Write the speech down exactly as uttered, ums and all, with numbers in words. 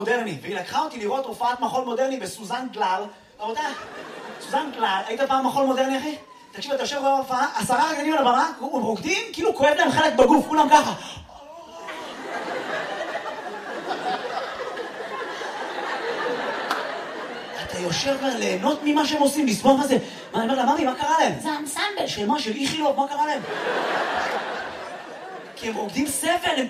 מודרני, והיא לקחה אותי לראות הופעת מחול מודרני בסוזן גלל. רבותיי, סוזן גלל, היית פעם מחול מודרני, אחי? תקשיב, אתה יושב בהופעה, עשרה רקדנים על הבמה, הם רוקדים, כאילו כואב להם חלק בגוף, כולם ככה. אתה יושב ליהנות ממה שהם עושים, לסבוב מה זה. מה, אני אומר לה, ממי, מה קרה להם? זה האנסמבל של מה, של איכילוב, מה קרה להם? כי הם רוקדים סבל, הם